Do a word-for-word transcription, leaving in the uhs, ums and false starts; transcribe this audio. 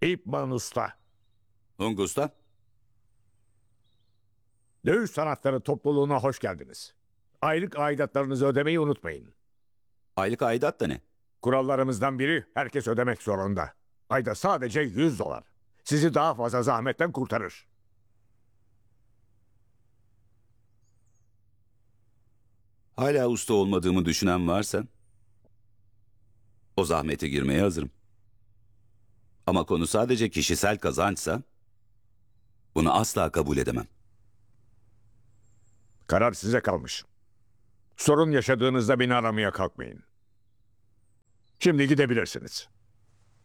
İp Man Usta. Hung Usta? Dövüş Sanatları Topluluğu'na hoş geldiniz. Aylık aidatlarınızı ödemeyi unutmayın. Aylık aidat da ne? Kurallarımızdan biri herkes ödemek zorunda. Ayda sadece yüz dolar. Sizi daha fazla zahmetten kurtarır. Hala usta olmadığımı düşünen varsa o zahmete girmeye hazırım. Ama konu sadece kişisel kazançsa bunu asla kabul edemem. Karar size kalmış. Sorun yaşadığınızda beni aramaya kalkmayın. Şimdi gidebilirsiniz.